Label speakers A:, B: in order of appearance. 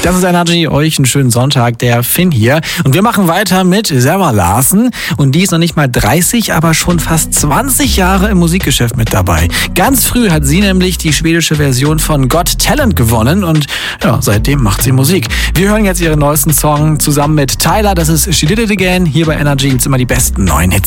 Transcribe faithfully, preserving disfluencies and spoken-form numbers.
A: Das ist Energy, euch einen schönen Sonntag, der Finn hier. Und wir machen weiter mit Zara Larsson. Und die ist noch nicht mal dreißig, aber schon fast zwanzig Jahre im Musikgeschäft mit dabei. Ganz früh hat sie nämlich die schwedische Version von Got Talent gewonnen und ja, seitdem macht sie Musik. Wir hören jetzt ihren neuesten Song zusammen mit Tyler. Das ist She Did It Again. Hier bei Energy gibt's immer die besten neuen Hits.